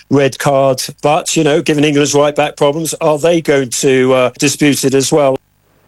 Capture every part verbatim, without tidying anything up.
red card. But, you know, given England's right-back problems, are they going to uh, dispute it as well?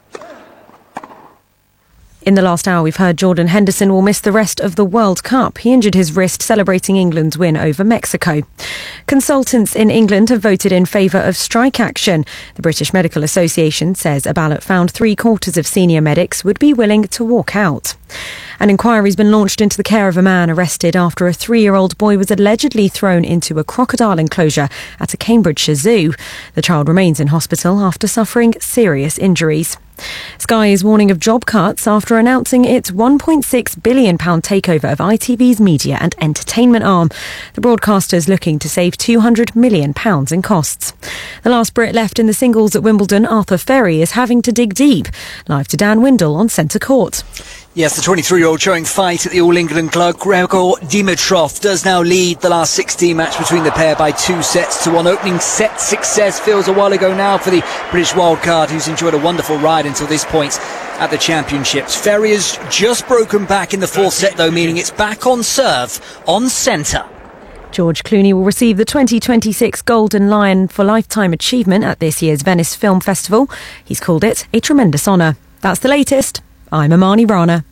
In the last hour, we've heard Jordan Henderson will miss the rest of the World Cup. He injured his wrist celebrating England's win over Mexico. Consultants in England have voted in favour of strike action. The British Medical Association says a ballot found three quarters of senior medics would be willing to walk out. An inquiry's been launched into the care of a man arrested after a three-year-old boy was allegedly thrown into a crocodile enclosure at a Cambridgeshire zoo. The child remains in hospital after suffering serious injuries. Sky is warning of job cuts after announcing its one point six billion pounds takeover of I T V's media and entertainment arm. The broadcaster is looking to save two hundred million pounds in costs. The last Brit left in the singles at Wimbledon, Arthur Ferry, is having to dig deep. Live to Dan Windle on centre court. Yes, the twenty-three-year-old showing fight at the All-England club. Gregor Dimitrov does now lead the last sixteen match between the pair by two sets to one. Opening set success feels a while ago now for the British wildcard, who's enjoyed a wonderful ride until this point at the championships. Ferry has just broken back in the fourth set, though, meaning it's back on serve, on centre. George Clooney will receive the twenty twenty-six Golden Lion for Lifetime Achievement at this year's Venice Film Festival. He's called it a tremendous honour. That's the latest. I'm Amani Rana.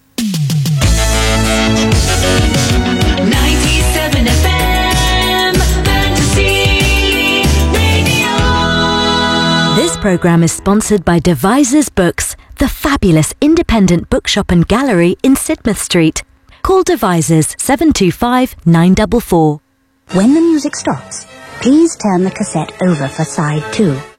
ninety-seven F M Fantasy Radio. This programme is sponsored by Devisers Books, the fabulous independent bookshop and gallery in Sidmouth Street. Call Devisers seven two five nine four four. When the music stops, please turn the cassette over for side two.